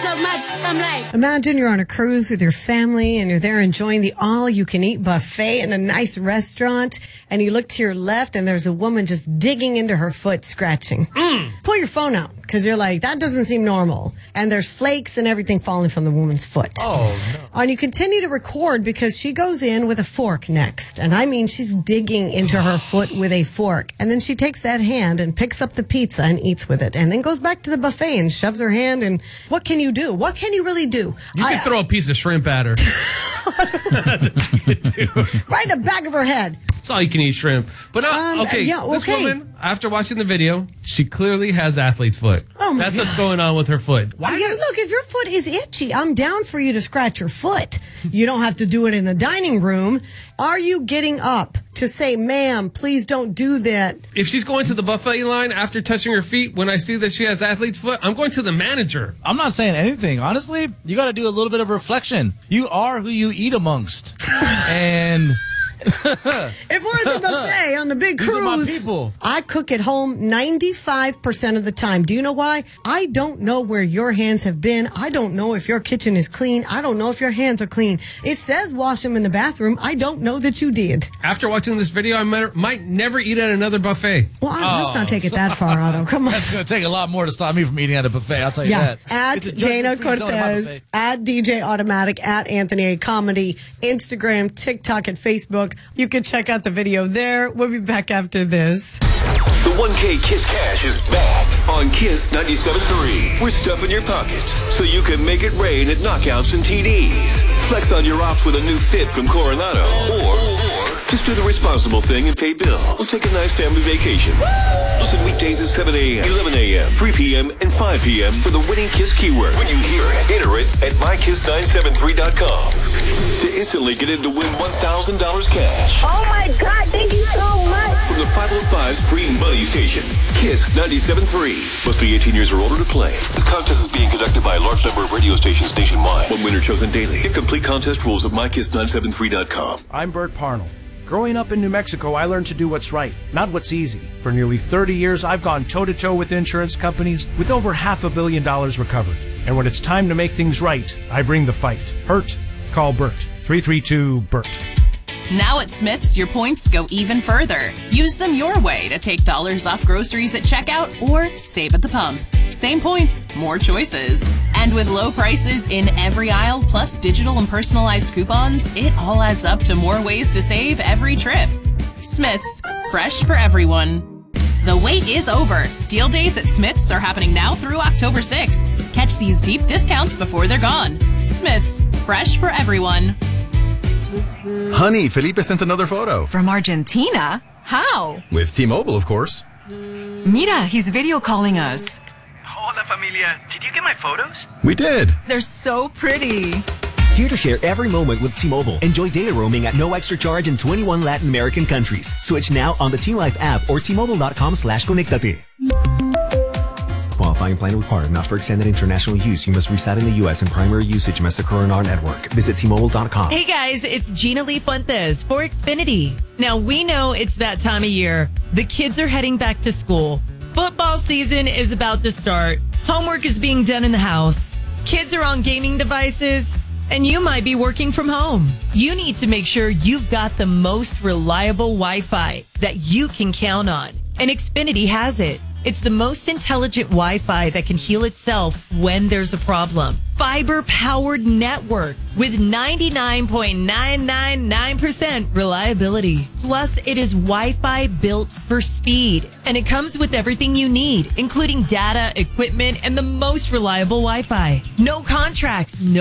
suck my I'm like. Imagine you're on a cruise with your family and you're there enjoying the all-you-can-eat buffet in a nice restaurant, and you look to your left and there's a woman just digging into her foot, scratching. Pull your phone out because you're like, that doesn't seem normal. And there's flakes and everything falling from the woman's foot. Oh, no. And you continue to record because she goes in with a fork next. And I mean, she's digging into her foot with a fork. And then she takes that hand and picks up the pizza and eats with it. And then goes back to the buffet and shoves her hand. And what can you do? What can you really do? You can throw a piece of shrimp at her. That's what you can do. Right in the back of her head. That's all you can eat, shrimp. But this woman, after watching the video, she clearly has athlete's foot. Oh my That's gosh. what's going on with her foot. Why? Look, if your foot is itchy, I'm down for you to scratch your foot. You don't have to do it in the dining room. Are you getting up to say, ma'am, please don't do that? If she's going to the buffet line after touching her feet, when I see that she has athlete's foot, I'm going to the manager. I'm not saying anything. Honestly, you got to do a little bit of reflection. You are who you eat amongst. And if we're at the buffet on the big These are my cruise, people. I cook at home 95% of the time. Do you know why? I don't know where your hands have been. I don't know if your kitchen is clean. I don't know if your hands are clean. It says wash them in the bathroom. I don't know that you did. After watching this video, I might never eat at another buffet. Well, let's not take it that far, Otto. Come on. That's going to take a lot more to stop me from eating at a buffet. I'll tell you Yeah, that. at It's a Dana judgment-free zone at my Cortez, buffet. at DJ Automatic, at Anthony A. Comedy, Instagram, TikTok, and Facebook. You can check out the video there. We'll be back after this. The 1K Kiss Cash is back on Kiss 97.3. We're stuffing your pockets so you can make it rain at knockouts and TDs. Flex on your ops with a new fit from Coronado. Or just do the responsible thing and pay bills. We'll take a nice family vacation. Listen weekdays at 7 a.m., 11 a.m., 3 p.m., and 5 p.m. for the winning Kiss keyword. When you hear it, enter it at mykiss973.com to instantly get in to win $1,000 cash. Oh my God, thank you so much. From the 505's free money station, Kiss 97.3. Must be 18 years or older to play. This contest is being conducted by a large number of radio stations nationwide. One winner chosen daily. Get complete contest rules at mykiss973.com. I'm Bert Parnell. Growing up in New Mexico, I learned to do what's right, not what's easy. For nearly 30 years, I've gone toe-to-toe with insurance companies with over $500 million recovered. And when it's time to make things right, I bring the fight. Hurt? Call Bert. 332-BERT. Now at Smith's, your points go even further. Use them your way to take dollars off groceries at checkout or save at the pump. Same points, more choices. And with low prices in every aisle, plus digital and personalized coupons, it all adds up to more ways to save every trip. Smith's, fresh for everyone. The wait is over. Deal days at Smith's are happening now through October 6th. Catch these deep discounts before they're gone. Smith's, fresh for everyone. Honey, Felipe sent another photo. From Argentina? How? With T-Mobile, of course. Mira, he's video calling us. Hola, familia. Did you get my photos? We did. They're so pretty. Here to share every moment with T-Mobile. Enjoy data roaming at no extra charge in 21 Latin American countries. Switch now on the T-Life app or T-Mobile.com/conectate. Qualifying plan required. Not for extended international use. You must reside in the U.S. and primary usage must occur on our network. Visit T-Mobile.com. Hey guys, it's Gina Lee Fuentes for Xfinity. Now we know it's that time of year. The kids are heading back to school. Football season is about to start. Homework is being done in the house. Kids are on gaming devices. And you might be working from home. You need to make sure you've got the most reliable Wi-Fi that you can count on. And Xfinity has it. It's the most intelligent Wi-Fi that can heal itself when there's a problem. Fiber-powered network with 99.999% reliability. Plus, it is Wi-Fi built for speed. And it comes with everything you need, including data, equipment, and the most reliable Wi-Fi. No contracts, no